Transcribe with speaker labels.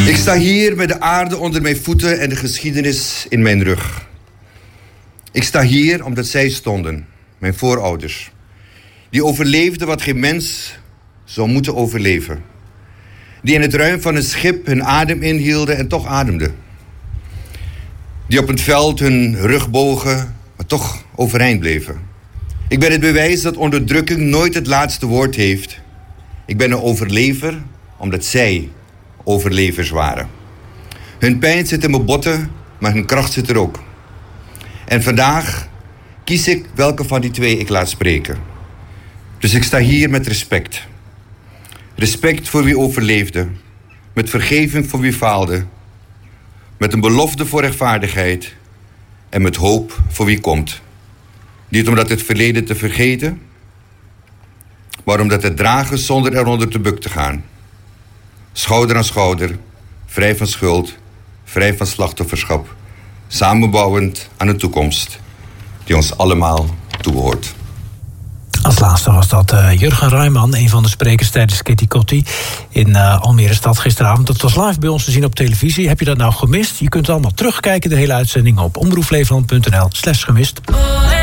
Speaker 1: Ik sta hier met de aarde onder mijn voeten en de geschiedenis in mijn rug. Ik sta hier omdat zij stonden, mijn voorouders. Die overleefden wat geen mens zou moeten overleven. Die in het ruim van een schip hun adem inhielden en toch ademden. Die op het veld hun rug bogen, maar toch overeind bleven. Ik ben het bewijs dat onderdrukking nooit het laatste woord heeft. Ik ben een overlever omdat zij overlevers waren. Hun pijn zit in mijn botten, maar hun kracht zit er ook. En vandaag kies ik welke van die twee ik laat spreken. Dus ik sta hier met respect. Respect voor wie overleefde. Met vergeving voor wie faalde. Met een belofte voor rechtvaardigheid. En met hoop voor wie komt. Niet omdat het verleden te vergeten, maar omdat het dragen zonder eronder te buk te gaan. Schouder aan schouder, vrij van schuld, vrij van slachtofferschap. Samenbouwend aan een toekomst die ons allemaal toebehoort.
Speaker 2: Als laatste was dat Jurgen Rijman, een van de sprekers tijdens Kitty Kotti in Almere Stad gisteravond. Dat was live bij ons te zien op televisie. Heb je dat nou gemist? Je kunt allemaal terugkijken, de hele uitzending op omroepflevoland.nl/gemist.